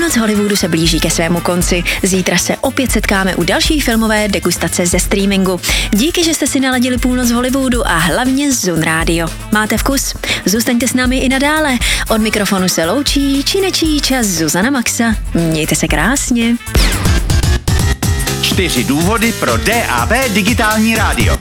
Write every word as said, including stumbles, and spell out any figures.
Půlnoc Hollywoodu se blíží ke svému konci. Zítra se opět setkáme u další filmové degustace ze streamingu. Díky, že jste si naladili Půlnoc Hollywoodu a hlavně Zun Radio. Máte vkus? Zůstaňte s námi i nadále. Od mikrofonu se loučí Činečíč a Zuzana Maxa. Mějte se krásně. Čtyři důvody pro D A B digitální rádio.